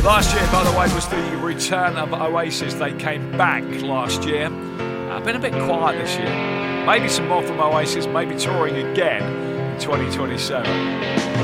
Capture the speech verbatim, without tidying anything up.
Last year, by the way, was the return of Oasis. They came back last year. Uh, been a bit quiet this year. Maybe some more from Oasis, maybe touring again in twenty twenty-seven.